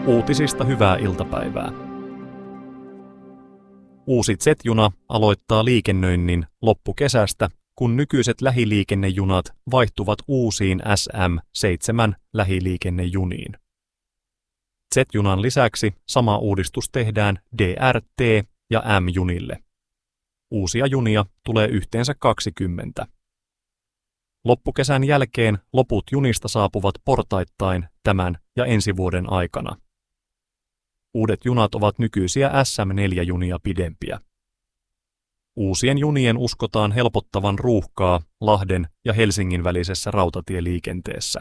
Uutisista hyvää iltapäivää. Uusi Z-juna aloittaa liikennöinnin loppukesästä, kun nykyiset lähiliikennejunat vaihtuvat uusiin SM7 lähiliikennejuniin. Z-junan lisäksi sama uudistus tehdään DRT- ja M-junille. Uusia junia tulee yhteensä 20. Loppukesän jälkeen loput junista saapuvat portaittain tämän ja ensi vuoden aikana. Uudet junat ovat nykyisiä SM4-junia pidempiä. Uusien junien uskotaan helpottavan ruuhkaa Lahden ja Helsingin välisessä rautatieliikenteessä.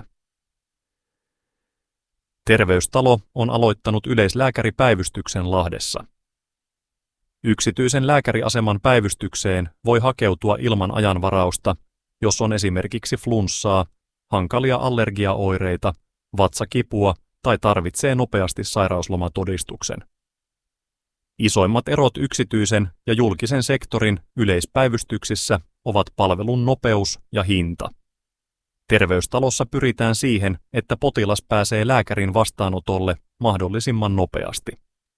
Terveystalo on aloittanut yleislääkäripäivystyksen Lahdessa. Yksityisen lääkäriaseman päivystykseen voi hakeutua ilman ajanvarausta, jos on esimerkiksi flunssaa, hankalia allergiaoireita, vatsakipua tai tarvitsee nopeasti sairauslomatodistuksen. Isoimmat erot yksityisen ja julkisen sektorin yleispäivystyksissä ovat palvelun nopeus ja hinta. Terveystalossa pyritään siihen, että potilas pääsee lääkärin vastaanotolle mahdollisimman nopeasti.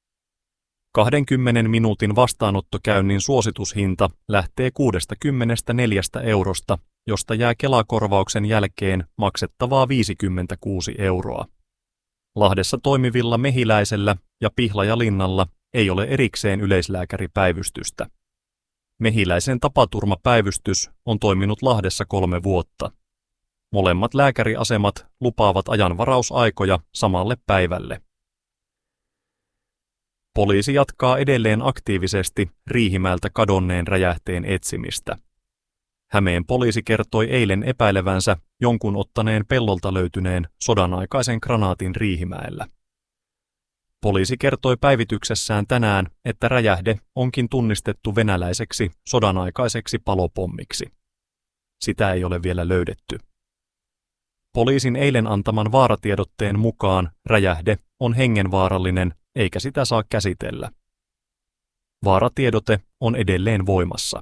20 minuutin vastaanottokäynnin suositushinta lähtee 64 €, josta jää Kela-korvauksen jälkeen maksettavaa 56 €. Lahdessa toimivilla Mehiläisellä ja Pihlajalinnalla ei ole erikseen yleislääkäripäivystystä. Mehiläisen tapaturmapäivystys on toiminut Lahdessa 3 vuotta. Molemmat lääkäriasemat lupaavat ajanvarausaikoja samalle päivälle. Poliisi jatkaa edelleen aktiivisesti Riihimäeltä kadonneen räjähteen etsimistä. Hämeen poliisi kertoi eilen epäilevänsä jonkun ottaneen pellolta löytyneen sodanaikaisen granaatin Riihimäellä. Poliisi kertoi päivityksessään tänään, että räjähde onkin tunnistettu venäläiseksi sodanaikaiseksi palopommiksi. Sitä ei ole vielä löydetty. Poliisin eilen antaman vaaratiedotteen mukaan räjähde on hengenvaarallinen eikä sitä saa käsitellä. Vaaratiedote on edelleen voimassa.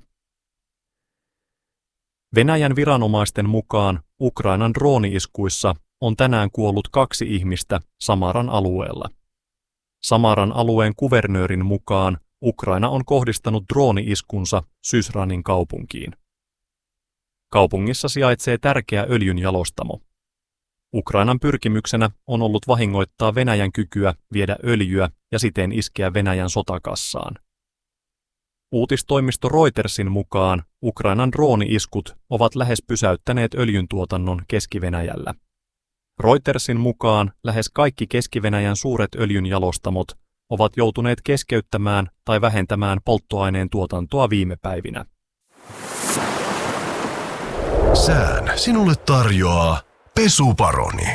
Venäjän viranomaisten mukaan Ukrainan drooni-iskuissa on tänään kuollut 2 ihmistä Samaran alueella. Samaran alueen kuvernöörin mukaan Ukraina on kohdistanut drooni-iskunsa Syzranin kaupunkiin. Kaupungissa sijaitsee tärkeä öljynjalostamo. Ukrainan pyrkimyksenä on ollut vahingoittaa Venäjän kykyä viedä öljyä ja siten iskeä Venäjän sotakassaan. Uutistoimisto Reutersin mukaan Ukrainan drooni-iskut ovat lähes pysäyttäneet öljyntuotannon Keski-Venäjällä. Reutersin mukaan lähes kaikki Keski-Venäjän suuret öljynjalostamot ovat joutuneet keskeyttämään tai vähentämään polttoaineen tuotantoa viime päivinä. Sään sinulle tarjoaa Pesuparoni.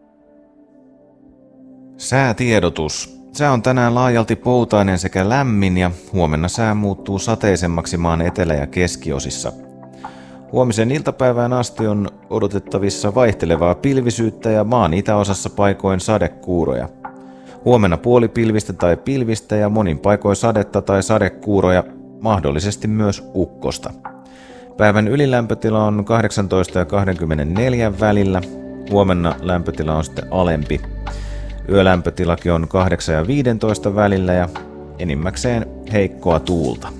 Säätiedotus. Sää on tänään laajalti poutainen sekä lämmin ja huomenna sää muuttuu sateisemmaksi maan etelä- ja keskiosissa. Huomisen iltapäivään asti on odotettavissa vaihtelevaa pilvisyyttä ja maan itäosassa paikoin sadekuuroja. Huomenna puolipilvistä tai pilvistä ja monin paikoin sadetta tai sadekuuroja, mahdollisesti myös ukkosta. Päivän ylilämpötila on 18 ja 24 välillä. Huomenna lämpötila on sitten alempi. Yölämpötilakin on 8 ja 15 välillä ja enimmäkseen heikkoa tuulta.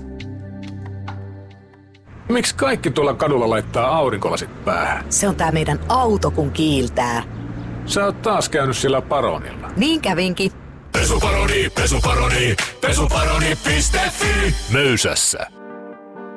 Miksi kaikki tuolla kadulla laittaa aurinkolasit päähän? Se on tää meidän auto, kun kiiltää. Sä oot taas käynyt sillä Paronilla. Niin kävinkin. Pesuparoni, pesuparoni, pesuparoni.fi. Möysässä.